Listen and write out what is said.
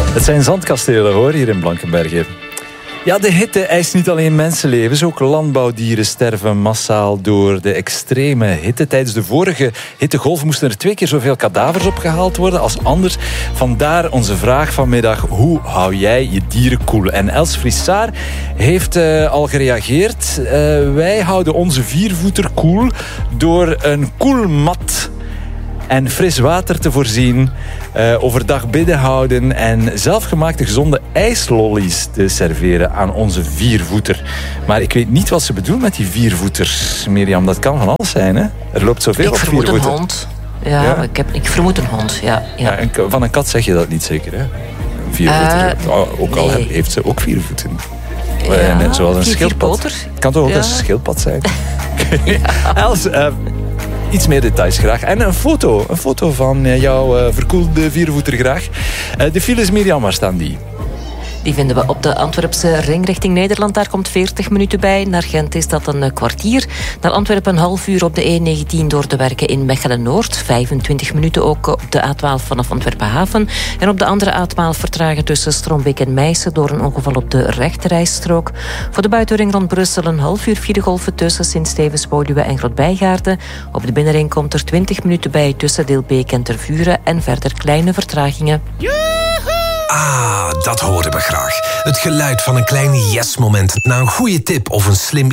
Het zijn zandkastelen hoor, hier in Blankenberge. Ja, de hitte eist niet alleen mensenlevens, ook landbouwdieren sterven massaal door de extreme hitte. Tijdens de vorige hittegolf moesten er 2 keer zoveel kadavers opgehaald worden als anders. Vandaar onze vraag vanmiddag: hoe hou jij je dieren koel? En Els Frissaar heeft al gereageerd. Wij houden onze viervoeter koel door een koelmat en fris water te voorzien, overdag binnenhouden en zelfgemaakte gezonde ijslollies te serveren aan onze viervoeter. Maar ik weet niet wat ze bedoelen met die viervoeters, Mirjam. Dat kan van alles zijn, hè? Er loopt zoveel op viervoeter. Ik vermoed een hond. Ja? Ik vermoed een hond, ja. Van een kat zeg je dat niet zeker, hè? Een viervoeter. Ook al heeft ze ook 4 voeten. Ja, zoals een schildpad. Het kan toch ook een schildpad zijn? Els, iets meer details graag. En een foto van jouw verkoelde viervoeter graag. De files, Mirjam, waar staan die? Die vinden we op de Antwerpse ring richting Nederland. Daar komt 40 minuten bij. Naar Gent is dat een kwartier. Naar Antwerpen een half uur op de E19 door de werken in Mechelen-Noord. 25 minuten ook op de A12 vanaf Antwerpen-Haven. En op de andere A12 vertragen tussen Strombeek en Meissen door een ongeval op de rechterrijstrook. Voor de buitenring rond Brussel een half uur filegolven tussen Sint-Stevens-Woluwe en Grootbijgaarden. Op de binnenring komt er 20 minuten bij tussen Deelbeek en Tervuren en verder kleine vertragingen. Ah, dat horen we graag. Het geluid van een klein yes-moment na een goede tip of een slim